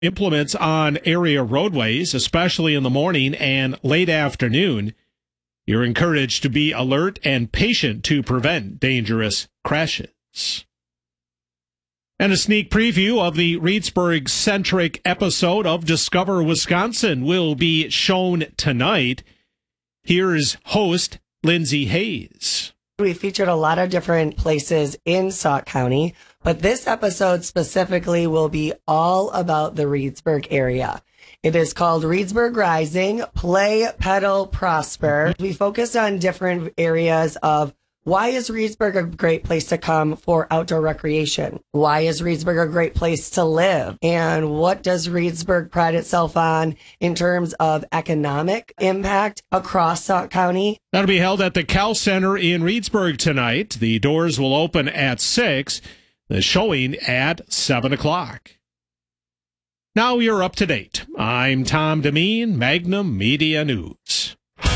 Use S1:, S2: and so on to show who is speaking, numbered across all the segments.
S1: Implements on area roadways, especially in the morning and late afternoon. You're encouraged to be alert and patient to prevent dangerous crashes. And a sneak preview of the Reedsburg-centric episode of Discover Wisconsin will be shown tonight. Here's host Lindsay Hayes.
S2: We featured a lot of different places in Sauk County, but this episode specifically will be all about the Reedsburg area. It is called Reedsburg Rising, Play, Pedal, Prosper. We focused on different areas of why is Reedsburg a great place to come for outdoor recreation? Why is Reedsburg a great place to live? And what does Reedsburg pride itself on in terms of economic impact across Sauk County?
S1: That'll be held at the Cal Center in Reedsburg tonight. The doors will open at 6, the showing at 7 o'clock. Now you're up to date. I'm Tom Demeen, Magnum Media News.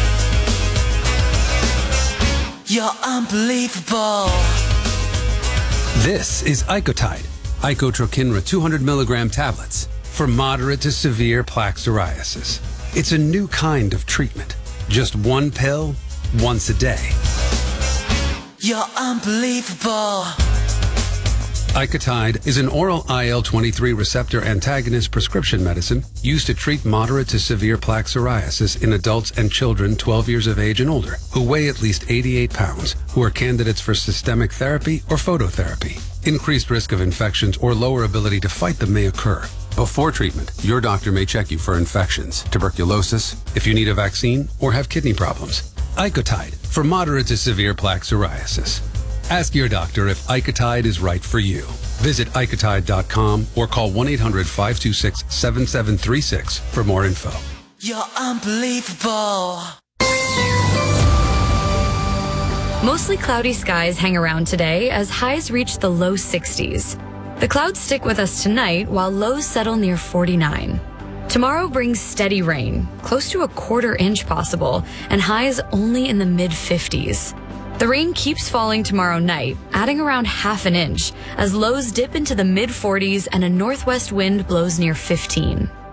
S3: You're unbelievable.
S4: This is Icotide, Icotrokinra 200 milligram tablets for moderate to severe plaque psoriasis. It's a new kind of treatment. Just one pill, once a day.
S3: You're unbelievable.
S4: Icotide is an oral IL-23 receptor antagonist prescription medicine used to treat moderate to severe plaque psoriasis in adults and children 12 years of age and older who weigh at least 88 pounds, who are candidates for systemic therapy or phototherapy. Increased risk of infections or lower ability to fight them may occur. Before treatment, your doctor may check you for infections, tuberculosis, if you need a vaccine, or have kidney problems. Icotide for moderate to severe plaque psoriasis. Ask your doctor if Icotide is right for you. Visit Icotide.com or call 1-800-526-7736 for more info.
S3: You're unbelievable.
S5: Mostly cloudy skies hang around today as highs reach the low 60s. The clouds stick with us tonight while lows settle near 49. Tomorrow brings steady rain, close to a quarter inch possible, and highs only in the mid-50s. The rain keeps falling tomorrow night, adding around half an inch, as lows dip into the mid-40s and a northwest wind blows near 15.